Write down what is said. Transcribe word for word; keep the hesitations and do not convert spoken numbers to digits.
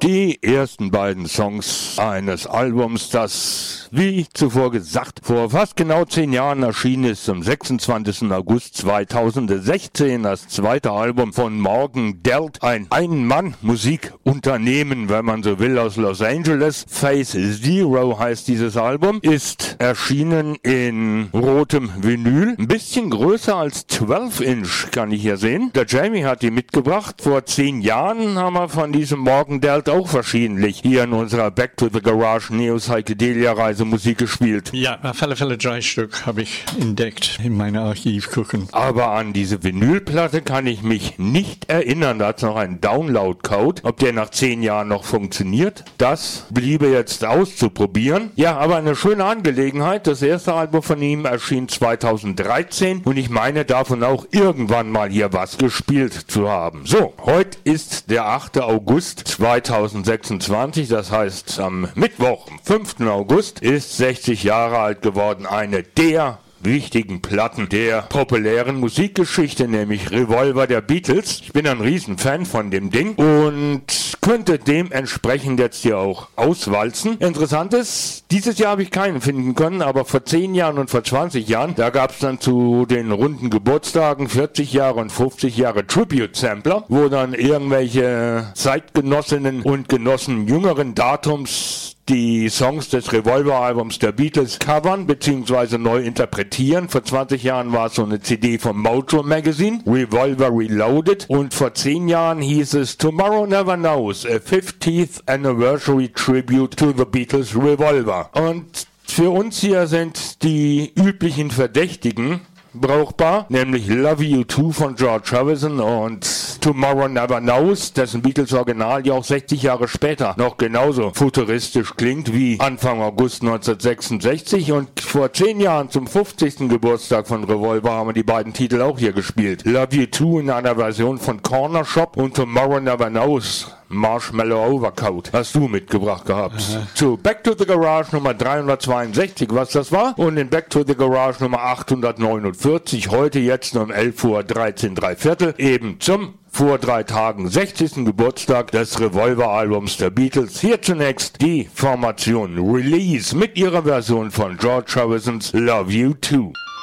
Die ersten beiden Songs eines Albums, das, wie zuvor gesagt, vor fast genau zehn Jahren erschienen ist, am sechsundzwanzigsten August zweitausendsechzehn, das zweite Album von Morgan Delt, ein Ein-Mann-Musikunternehmen, wenn man so will, aus Los Angeles. Phase Zero heißt dieses Album, ist erschienen in rotem Vinyl, ein bisschen größer als zwölf Inch, kann ich hier sehen. Der Jamie hat die mitgebracht. Vor zehn Jahren haben wir von diesem Morgan Delt auch verschiedentlich hier in unserer Back to the Garage Neo Psychedelia Reise Musik gespielt. Ja, auf alle Fälle drei Stück habe ich entdeckt in meinem Archiv gucken. Aber an diese Vinylplatte kann ich mich nicht erinnern. Da hat es noch einen Download-Code. Ob der nach zehn Jahren noch funktioniert, das bliebe jetzt auszuprobieren. Ja, aber eine schöne Angelegenheit. Das erste Album von ihm erschien zweitausenddreizehn und ich meine davon auch irgendwann mal hier was gespielt zu haben. So, heute ist der achte August zweitausendsechsundzwanzig, das heißt am Mittwoch, am fünften August, ist sechzig Jahre alt geworden, eine der wichtigen Platten der populären Musikgeschichte, nämlich Revolver der Beatles. Ich bin ein Riesenfan von dem Ding und könnte dementsprechend jetzt hier auch auswalzen. Interessant ist, dieses Jahr habe ich keinen finden können, aber vor zehn Jahren und vor zwanzig Jahren, da gab es dann zu den runden Geburtstagen vierzig Jahre und fünfzig Jahre Tribute-Sampler, wo dann irgendwelche Zeitgenossinnen und Genossen jüngeren Datums die Songs des Revolver-Albums der Beatles covern bzw. neu interpretieren. Vor zwanzig Jahren war es so eine C D vom Mojo Magazine, Revolver Reloaded, und vor zehn Jahren hieß es Tomorrow Never Knows, a fiftieth Anniversary Tribute to the Beatles Revolver. Und für uns hier sind die üblichen Verdächtigen brauchbar, nämlich Love You Too von George Harrison und Tomorrow Never Knows, dessen Beatles-Original ja auch sechzig Jahre später noch genauso futuristisch klingt wie Anfang August neunzehnhundertsechsundsechzig, und vor zehn Jahren zum fünfzigsten Geburtstag von Revolver haben wir die beiden Titel auch hier gespielt. Love You Too in einer Version von Corner Shop und Tomorrow Never Knows Marshmallow Overcoat hast du mitgebracht gehabt. Aha. Zu Back to the Garage Nummer dreihundertzweiundsechzig, was das war, und in Back to the Garage Nummer achthundertneunundvierzig, heute jetzt um elf Uhr dreizehn drei Viertel, eben zum vor drei Tagen sechzigsten Geburtstag des Revolver-Albums der Beatles. Hier zunächst die Formation Release mit ihrer Version von George Harrisons Love You Too.